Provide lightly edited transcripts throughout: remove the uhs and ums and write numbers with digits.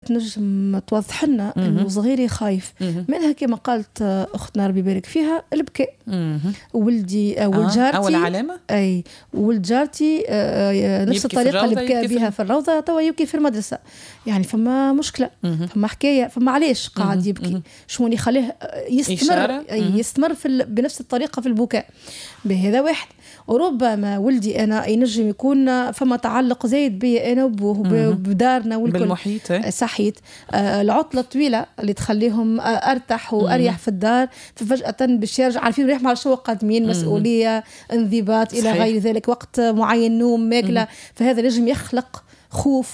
تنجم توضح لنا انه صغيري خايف منها كما قالت اختنا ربي يبارك فيها البكاء. ولدي جارتي اول علامه اي ولد جارتي نفس الطريقه اللي بكى بها في الروضه توا يبكي في المدرسه، يعني فما مشكله، فما حكايه، فما علاش قاعد يبكي، شو اللي يخليه يستمر بنفس الطريقه في البكاء. بهذا واحد. وربما ولدي انا ينجم يكون فما تعلق زايد بي انا وبوه بدارنا والكل بالمحيط. صحيت العطله الطويله اللي تخليهم ارتاح واريح في الدار، ففجاه باش يرجع عارفين ريح مع شو قادمين مسؤوليه انضباط الى غير ذلك، وقت معين نوم ماكله، فهذا نجم يخلق خوف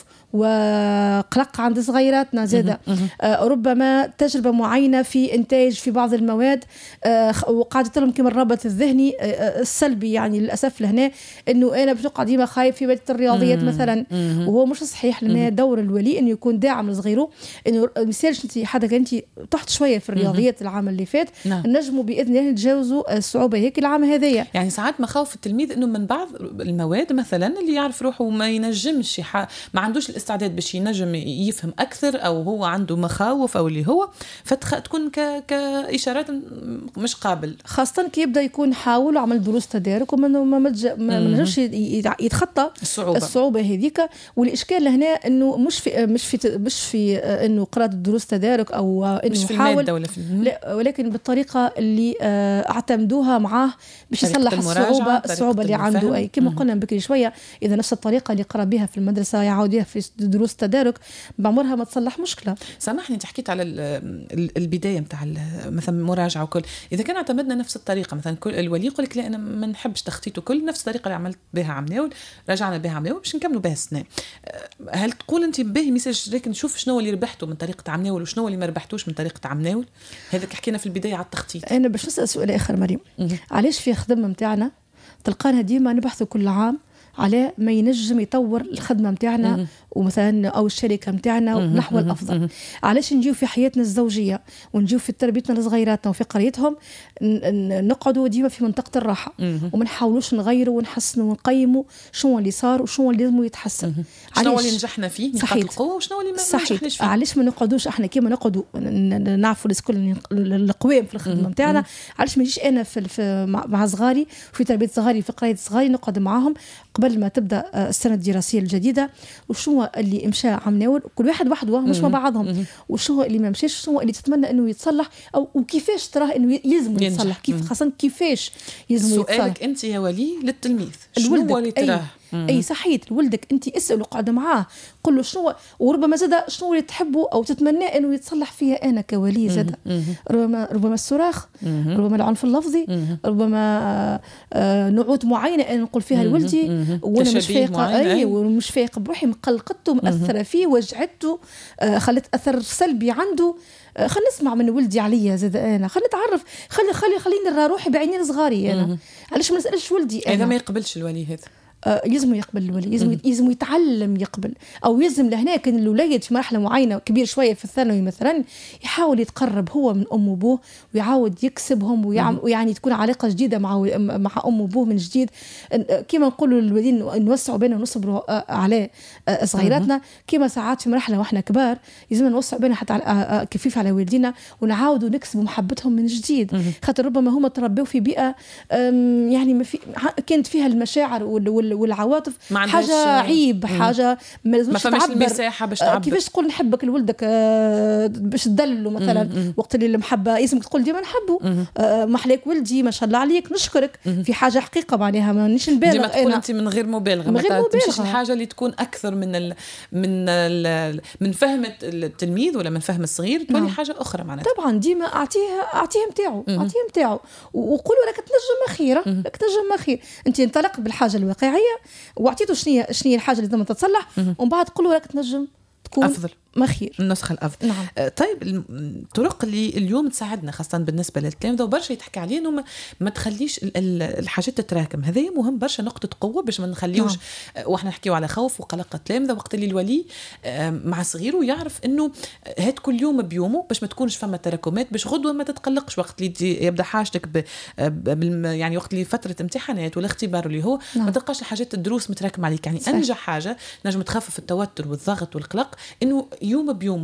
وقلق عند صغيراتنا زادة. ربما تجربة معينة في إنتاج في بعض المواد وقاعدة لهم كما الرابط الذهني السلبي، يعني للأسف لهنا إنه أنا بتوقع ديما خايف في مادة الرياضيات مثلا، وهو مش صحيح، لأن دور الولي إنه يكون داعم لصغيره، إنه مثالش أنت حدا أنت تحت شوية في الرياضيات العام اللي فات نجموا بإذن الله نتجاوزوا الصعوبة هيك العام هذية. يعني ساعات مخاوف التلميذ إنه من بعض المواد مثلا اللي يعرف روحه وما ينجمش ما عندوش الاستعداد باش ينجم يفهم أكثر، أو هو عنده مخاوف أو اللي هو فتكون كإشارات مش قابل، خاصة كي يبدأ يكون حاول وعمل دروس تدارك وما نجمش يتخطى الصعوبة هذيك. والإشكال لهنا إنه مش في إنه قراءة الدروس تدارك أو إنه يحاول، ولكن بالطريقة اللي اعتمدوها معاه باش يصلح الصعوبة اللي عنده. أي كما قلنا بكري شوية، إذا نفس الطريقة اللي قرأ بها في المدرسة يعود بها في دروس تدارك بعمرها ما تصلح مشكلة. سامحني انت حكيت على البداية متاع مثلا مراجعة وكل، إذا كان اعتمدنا نفس الطريقة مثلا كل الولي يقول لك لا أنا ما نحبش تخطيط وكل نفس الطريقة اللي عملت بها عمناول رجعنا بها عمناول باش نكملوا بها السنة، هل تقول انت باهي ميساج لكن نشوف شنو اللي ربحته من طريقة عمناول وشنو اللي ما ربحتوش من طريقة عمناول؟ هذا حكينا في البداية على التخطيط. أنا باش نسأل سؤال آخر مريم، علاش في خدمة متاعنا تلقانا ديما نبحثوا كل عام على ما ينجم يطور الخدمة متاعنا ومثلا أو الشركة متاعنا نحو الأفضل؟ علاش نجيو في حياتنا الزوجية ونجيو في تربيتنا لصغيراتنا وفي قريتهم نقعدوا ديما في منطقة الراحة وما نحاولوش نغيروا ونحسنوا ونقيموا شنو اللي صار وشنو اللي لازم يتحسن، شنو اللي نجحنا فيه نقاط القوة وشنو اللي ما نجحناش فيه. علاش ما نقعدوش احنا كيما نقعدوا نعرفوا الكل القوام في الخدمة متاعنا، علاش ما نجيش أنا في مع صغاري في تربية صغاري في قراية صغاري نقعد معاهم قبل ما تبدأ السنة الدراسية الجديدة، وشو اللي مشى عمناول كل واحد وحده مش مع بعضهم، وشو اللي ما مشاش، شو اللي تتمنى انه يتصلح او وكيفاش تراه انه يلزم يتصلح، كيف خاصة كيفاش يلزم يتصلح. سؤالك انت يا ولي للتلميذ شنو اللي تراه؟ اي صحيت لولدك انت اسال وقعد معاه قل له شنو، وربما زاد شنو اللي تحبه او تتمناه انه يتصلح فيها انا كولي زاد. ربما الصراخ، ربما العنف اللفظي، ربما نعوت معينه انا نقول فيها لولدي وانا مش فايقه، اي ومش فايق بروحي، مقلقته مأثره فيه وجعته، خلت اثر سلبي عنده. خلينا نسمع من ولدي عليا زاد انا، خلينا نتعرف، خليني نرى روحي بعينين صغاري انا، علاش ما نسالش ولدي انا؟ اذا ما يقبلش الولي هذا يلزم يقبل الولي، يلزم يتعلم يقبل، او يلزم لهنا كان الولاد في مرحله معينه كبير شويه في الثانوي مثلا يحاول يتقرب هو من ام وابوه ويعاود يكسبهم ويعني تكون علاقه جديده مع ام وابوه من جديد، كما نقولوا للوالدين نوسعوا بيننا ونصبروا على صغيراتنا، كما ساعات في مرحله واحنا كبار لازم نوسع بيننا حتى كفيف على والدينا ونعاودوا نكسبوا محبتهم من جديد، خاطر ربما هم تربوا في بيئه يعني ما في كانت فيها المشاعر والعواطف حاجه عيب، حاجه ما لازمش تعبر المساحه باش تعبر. كيفاش تقول نحبك لولدك باش تدلله مثلا وقت اللي محبه لازمك تقول ديما نحبه، محلاك ولدي ما شاء الله عليك نشكرك في حاجه حقيقه معناها مانيش نبالغ ديما تقول انت من غير مبالغه، ما تمشيش الحاجه اللي تكون اكثر من فهم التلميذ ولا من فهم الصغير تولي حاجه اخرى معناتها. طبعا ديما اعطيه نتاعو وقول لك تنجم خيره، لك تنجم خير، انت انطلق بالحاجه الواقعيه واعطيته شنو الحاجه اللي لازم تتصلح، ومن بعد تقول له راك تنجم تكون أفضل مخير النسخة الأفضل. نعم. طيب الطرق اللي اليوم تساعدنا خاصة بالنسبة للكلام ده وبرشا يتحكي عليه إنه ما تخليش الحاجات تتراكم، هذا مهم برشا نقطة قوة باش ما نخليوش وإحنا نحكيو على خوف وقلق الكلام ده وقت اللي الولي مع صغيره يعرف إنه هاد كل يوم بيومه باش ما تكونش فما تراكمات، باش غدوة ما تتقلقش وقت اللي يبدأ حاجتك يعني وقت اللي فترة امتحانات ولا اختبار اللي هو ما تلقاش الحاجات الدروس متراكم عليك. يعني أنجح حاجة نجم تخفف التوتر والضغط والقلق إنه يوم بيوم